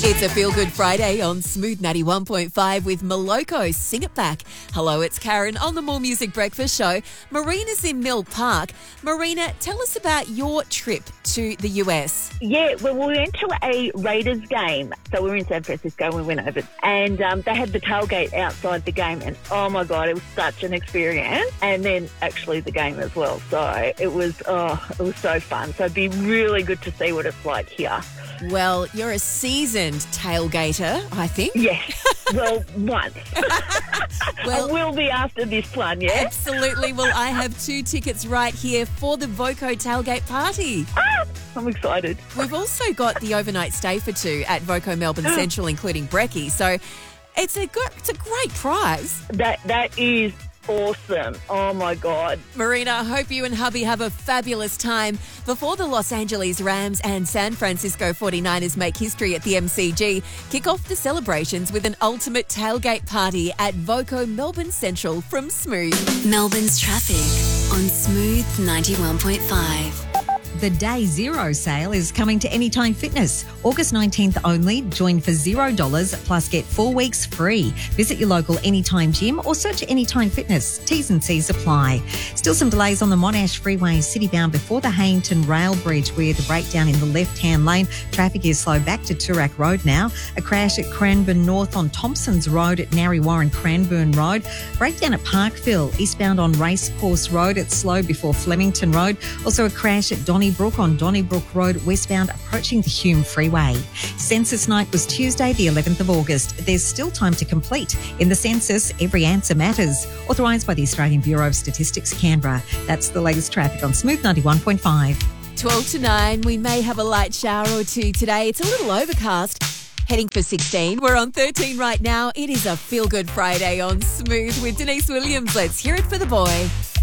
It's a Feel Good Friday on Smooth 91.5 with Moloko. Sing it back. Hello, it's Karen on the More Music Breakfast Show. Marina's in Mill Park. Marina, tell us about your trip to the US. Yeah, well, we went to a Raiders game. So we were in San Francisco and we went over. And they had the tailgate outside the game. And, oh, my God, it was such an experience. And then actually the game as well. So it was so fun. So it'd be really good to see what it's like here. Well, you're a seasoned tailgater, I think. Yes. Well, once. Well, I will be after this one, yeah? Absolutely. Well, I have 2 tickets right here for the Voco tailgate party. I'm excited. We've also got the overnight stay for 2 at Voco Melbourne Central, including brekkie. So it's a great prize. That is awesome. Oh, my God. Marina, I hope you and hubby have a fabulous time before the Los Angeles Rams and San Francisco 49ers make history at the MCG. Kick off the celebrations with an ultimate tailgate party at Voco Melbourne Central from Smooth. Melbourne's traffic on Smooth 91.5. The Day Zero sale is coming to Anytime Fitness. August 19th only. Join for $0 plus get 4 weeks free. Visit your local Anytime gym or search Anytime Fitness. T's and C's apply. Still some delays on the Monash Freeway citybound before the Hayington Rail Bridge with a breakdown in the left-hand lane. Traffic is slow back to Toorak Road now. A crash at Cranbourne North on Thompson's Road at Narry Warren Cranbourne Road. Breakdown at Parkville, eastbound on Racecourse Road. It's slow before Flemington Road. Also a crash at Donnybrook on Donnybrook Road westbound approaching the Hume Freeway. Census night was Tuesday the 11th of August. There's still time to complete. In the census, every answer matters. Authorised by the Australian Bureau of Statistics, Canberra. That's the latest traffic on Smooth 91.5. 12 to 9, we may have a light shower or 2 today. It's a little overcast. Heading for 16. We're on 13 right now. It is a Feel Good Friday on Smooth with Denise Williams. Let's hear it for the boy.